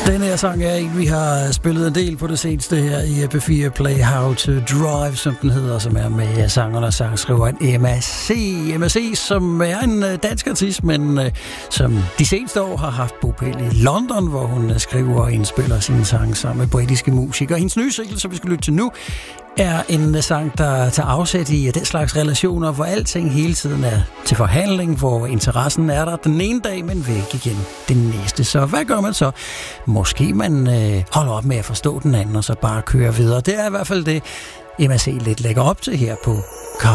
Den her sang er en, vi har spillet en del på det seneste her i P4 Play How to Drive, som den hedder, som er med sangeren og sangskriveren Emma C. Emma C, som er en dansk artist, men som de seneste år har haft bopæl i London, hvor hun skriver og indspiller sine sange sammen med britiske musikere. Hendes nye single, som vi skal lytte til nu, er en sang, der tager afsæt i den slags relationer, hvor alting hele tiden er til forhandling, hvor interessen er der den ene dag, men væk igen den næste. Så hvad gør man så? Måske man holder op med at forstå den anden, og så bare kører videre. Det er i hvert fald det, Emma C. lidt lægger op til her på